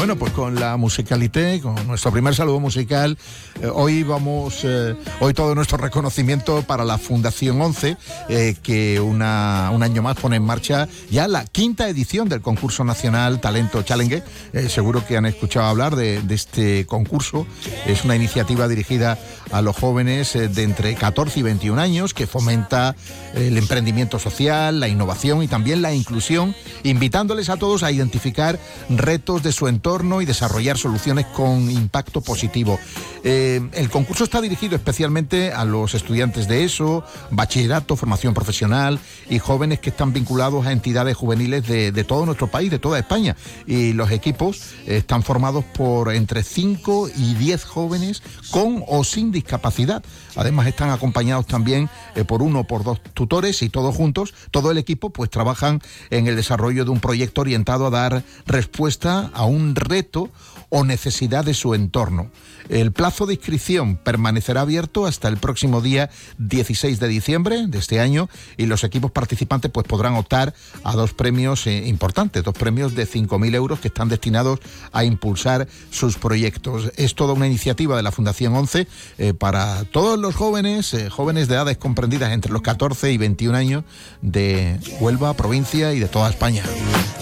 Bueno, pues con la musicalité, con nuestro primer saludo musical, hoy todo nuestro reconocimiento para la Fundación 11, que un año más pone en marcha ya la 5ª edición del concurso nacional Talento Challenge. Seguro que han escuchado hablar de este concurso. Es una iniciativa dirigida a los jóvenes de entre 14 y 21 años que fomenta el emprendimiento social, la innovación y también la inclusión, invitándoles a todos a identificar retos de su entorno y desarrollar soluciones con impacto positivo. El concurso está dirigido especialmente a los estudiantes de ESO, bachillerato, formación profesional y jóvenes que están vinculados a entidades juveniles de todo nuestro país, de toda España. Y los equipos están formados por entre 5 y 10 jóvenes con o sin discapacidad. Además están acompañados también por 1 o por 2 tutores, y todos juntos, todo el equipo, pues trabajan en el desarrollo de un proyecto orientado a dar respuesta a un reto o necesidad de su entorno. El plazo de inscripción permanecerá abierto hasta el próximo día 16 de diciembre de este año, y los equipos participantes pues podrán optar a 2 premios importantes, 2 premios de 5.000 euros que están destinados a impulsar sus proyectos. Es toda una iniciativa de la Fundación 11 para todos los jóvenes de edades comprendidas entre los 14 y 21 años de Huelva, provincia y de toda España.